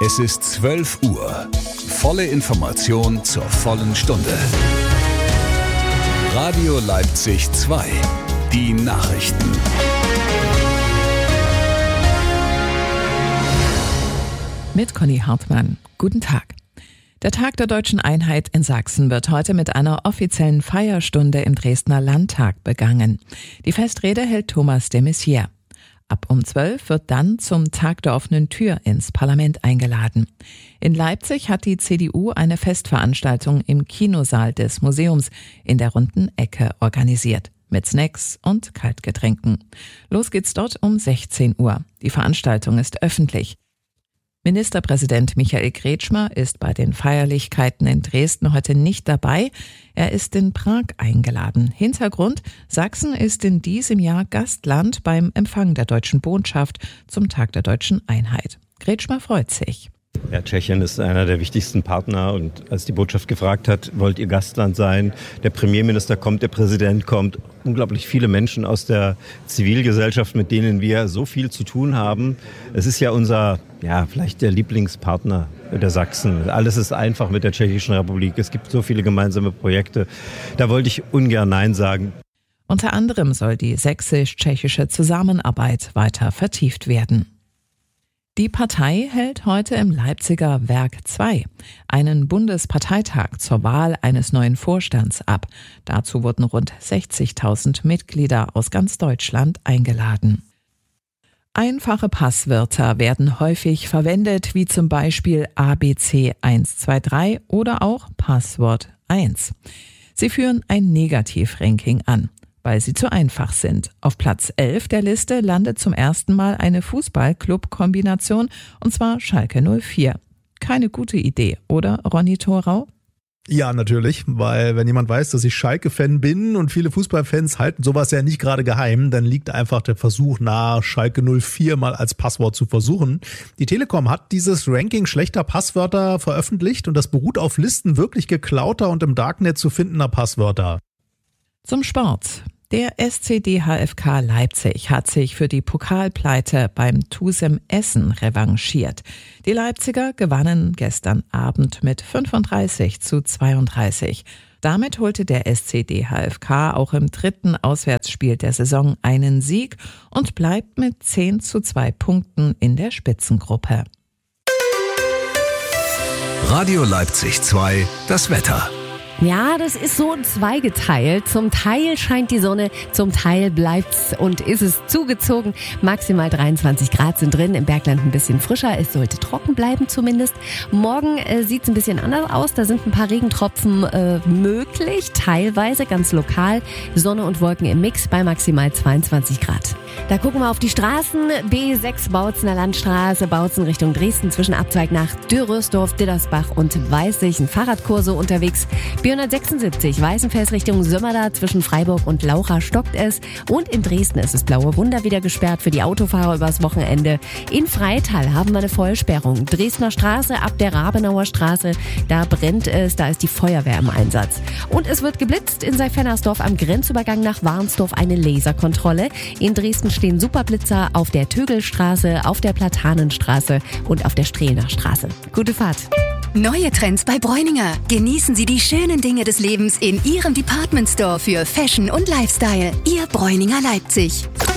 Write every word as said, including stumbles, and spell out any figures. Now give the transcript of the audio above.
Es ist zwölf Uhr. Volle Information zur vollen Stunde. Radio Leipzig zwei. Die Nachrichten. Mit Conny Hartmann. Guten Tag. Der Tag der Deutschen Einheit in Sachsen wird heute mit einer offiziellen Feierstunde im Dresdner Landtag begangen. Die Festrede hält Thomas de Maizière. Ab um zwölf wird dann zum Tag der offenen Tür ins Parlament eingeladen. In Leipzig hat die C D U eine Festveranstaltung im Kinosaal des Museums in der runden Ecke organisiert. Mit Snacks und Kaltgetränken. Los geht's dort um sechzehn Uhr. Die Veranstaltung ist öffentlich. Ministerpräsident Michael Kretschmer ist bei den Feierlichkeiten in Dresden heute nicht dabei. Er ist in Prag eingeladen. Hintergrund: Sachsen ist in diesem Jahr Gastland beim Empfang der deutschen Botschaft zum Tag der Deutschen Einheit. Kretschmer freut sich. Ja, Tschechien ist einer der wichtigsten Partner und als die Botschaft gefragt hat, wollt ihr Gastland sein? Der Premierminister kommt, der Präsident kommt, unglaublich viele Menschen aus der Zivilgesellschaft, mit denen wir so viel zu tun haben. Es ist ja unser, ja, vielleicht der Lieblingspartner der Sachsen. Alles ist einfach mit der Tschechischen Republik. Es gibt so viele gemeinsame Projekte. Da wollte ich ungern Nein sagen. Unter anderem soll die sächsisch-tschechische Zusammenarbeit weiter vertieft werden. Die Partei hält heute im Leipziger Werk zwei einen Bundesparteitag zur Wahl eines neuen Vorstands ab. Dazu wurden rund sechzigtausend Mitglieder aus ganz Deutschland eingeladen. Einfache Passwörter werden häufig verwendet, wie zum Beispiel A B C eins zwei drei oder auch Passwort eins. Sie führen ein Negativranking an, weil sie zu einfach sind. Auf Platz elf der Liste landet zum ersten Mal eine Fußball-Club-Kombination, und zwar Schalke null vier. Keine gute Idee, oder, Ronny Thorau? Ja, natürlich, weil wenn jemand weiß, dass ich Schalke-Fan bin und viele Fußballfans halten sowas ja nicht gerade geheim, dann liegt einfach der Versuch nahe, Schalke null vier mal als Passwort zu versuchen. Die Telekom hat dieses Ranking schlechter Passwörter veröffentlicht und das beruht auf Listen wirklich geklauter und im Darknet zu findender Passwörter. Zum Sport. Der S C D H F K Leipzig hat sich für die Pokalpleite beim TuSem Essen revanchiert. Die Leipziger gewannen gestern Abend mit fünfunddreißig zu zweiunddreißig. Damit holte der S C D H F K auch im dritten Auswärtsspiel der Saison einen Sieg und bleibt mit zehn zu zwei Punkten in der Spitzengruppe. Radio Leipzig zwei, das Wetter. Ja, das ist so zweigeteilt. Zum Teil scheint die Sonne, zum Teil bleibt's und ist es zugezogen. Maximal dreiundzwanzig Grad sind drin, im Bergland ein bisschen frischer. Es sollte trocken bleiben zumindest. Morgen äh, sieht's ein bisschen anders aus. Da sind ein paar Regentropfen äh, möglich, teilweise ganz lokal. Sonne und Wolken im Mix bei maximal zweiundzwanzig Grad. Da gucken wir auf die Straßen. B sechs Bautzener Landstraße, Bautzen Richtung Dresden zwischen Abzweig nach Dürrösdorf, Dittersbach und Weißig. Ein Fahrradkurse unterwegs. B hundertsechsundsiebzig Weißenfels Richtung Sömmerda zwischen Freiburg und Laucha stockt es. Und in Dresden ist das Blaue Wunder wieder gesperrt für die Autofahrer übers Wochenende. In Freital haben wir eine Vollsperrung. Dresdner Straße ab der Rabenauer Straße, da brennt es, da ist die Feuerwehr im Einsatz. Und es wird geblitzt in Seifernersdorf am Grenzübergang nach Warnsdorf, eine Laserkontrolle. In Dresden stehen Superblitzer auf der Tögelstraße, auf der Platanenstraße und auf der Strehlner Straße. Gute Fahrt! Neue Trends bei Bräuninger. Genießen Sie die schönen Dinge des Lebens in Ihrem Department Store für Fashion und Lifestyle. Ihr Bräuninger Leipzig.